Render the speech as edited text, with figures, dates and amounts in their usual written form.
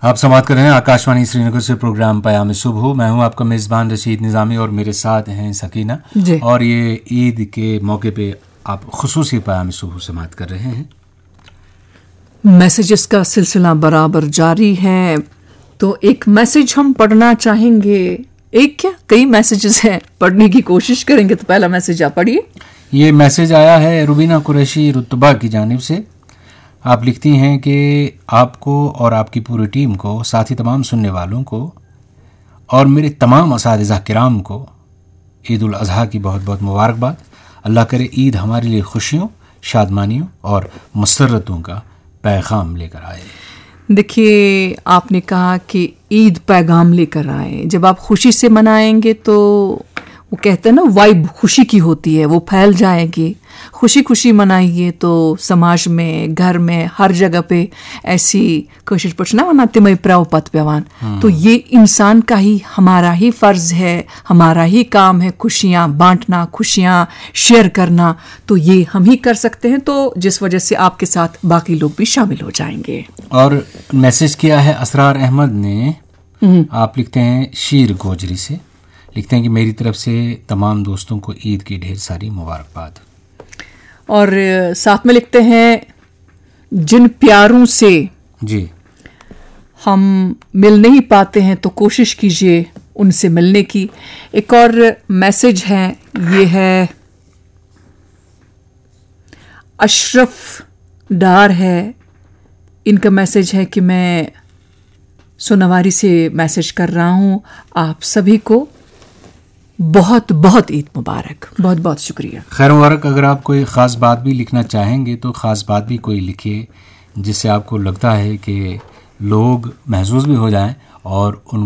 आप समाप्त कर रहे हैं आकाशवाणी श्रीनगर से प्रोग्राम पयाम सुबह। मैं हूं आपका मेज़बान रशीद निज़ामी और मेरे साथ हैं सकीना जी। और ये ईद के मौके पे आप खुसूसी पयाम सुबह समाप्त कर रहे हैं। मैसेजेस का सिलसिला बराबर जारी है, तो एक मैसेज हम पढ़ना चाहेंगे। एक क्या कई मैसेजेस हैं, पढ़ने की कोशिश करेंगे। तो पहला मैसेज आप पढ़िए। ये मैसेज आया है रुबीना कुरैशी रुतबा की जानिब से। आप लिखती हैं कि आपको और आपकी पूरी टीम को, साथ ही तमाम सुनने वालों को और मेरे तमाम असातिज़ा किराम को ईद उल अज़हा की बहुत बहुत मुबारकबाद। अल्लाह करे ईद हमारे लिए खुशियों, शादमानियों और मसरतों का पैगाम लेकर आए। देखिए, आपने कहा कि ईद पैगाम लेकर आए। जब आप खुशी से मनाएंगे तो वो कहते हैं ना, वाइब खुशी की होती है, वो फैल जाएगी। खुशी खुशी मनाइए तो समाज में, घर में, हर जगह पे ऐसी कोशिश पुछना वना तिमय प्राव पत व्यवान। तो ये इंसान का ही, हमारा ही फर्ज है, हमारा ही काम है खुशियाँ बांटना, खुशियाँ शेयर करना। तो ये हम ही कर सकते हैं, तो जिस वजह से आपके साथ बाकी लोग भी शामिल हो जाएंगे। और मैसेज किया है असरार अहमद ने। आप लिखते हैं शीर गोजरी से, लिखते हैं कि मेरी तरफ से तमाम दोस्तों को ईद की ढेर सारी मुबारकबाद। और साथ में लिखते हैं जिन प्यारों से जी हम मिल नहीं पाते हैं तो कोशिश कीजिए उनसे मिलने की। एक और मैसेज है, ये है अशरफ डार है। इनका मैसेज है कि मैं सोनावारी से मैसेज कर रहा हूं। आप सभी को बहुत बहुत ईद मुबारक। बहुत बहुत शुक्रिया। खैर मुबारक। अगर आप कोई ख़ास बात भी लिखना चाहेंगे तो ख़ास बात भी कोई लिखिए जिससे आपको लगता है कि लोग महसूस भी हो जाएं और उन